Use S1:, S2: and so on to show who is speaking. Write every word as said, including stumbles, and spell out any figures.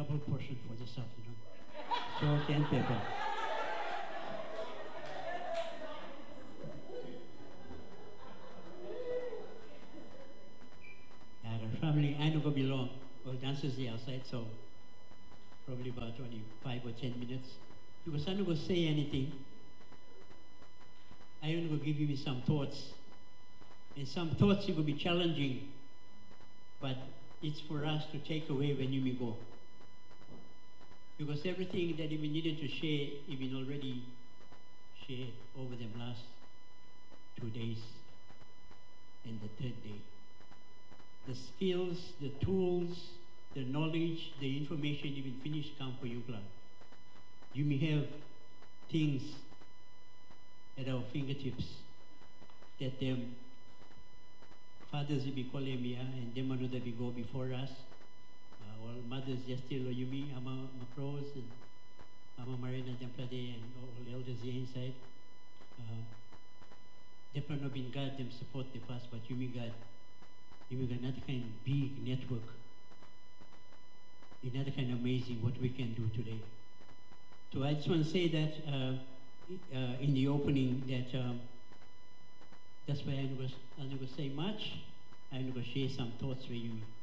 S1: double portion for this afternoon. Salt and pepper. Yeah, the family, I know go belong. Well, dancers the outside, so probably about only five or ten minutes. Because I'm not going to say anything. I'm only going to give you some thoughts. And some thoughts will be challenging, but it's for us to take away when you may go. Because everything that we needed to share, we've been already shared over the last two days and the third day. The skills, the tools, the knowledge, the information even finished come for you, God. You may have things at our fingertips that them fathers will be calling me, and them another will go before us. Uh, all mothers just still Yumi, Ama Macros, and Ama Marina Templade, and all elders here inside. Uh, they have been God, them support the past, but Yumi God, Yumi God, another kind of big network. Another kind of amazing what we can do today. So I just want to say that uh, uh, in the opening that um, that's why I'm not going to say much. I'm going to share some thoughts with you.